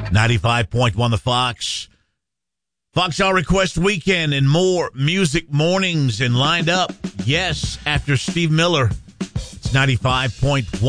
95.1 The Fox. Fox All Request Weekend and more music mornings and lined up. Yes, after Steve Miller, it's 95.1.